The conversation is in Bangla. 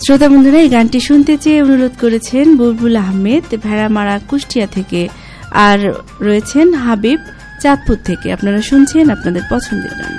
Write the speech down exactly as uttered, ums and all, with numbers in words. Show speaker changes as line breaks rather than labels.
শ্রোতা বন্ধুরা, এই গানটি শুনতে চেয়ে অনুরোধ করেছেন বুলবুল আহমেদ ভেড়ামারা কুষ্টিয়া থেকে, আর রয়েছেন হাবিব চাঁদপুর থেকে। আপনারা শুনছেন আপনাদের পছন্দের গান।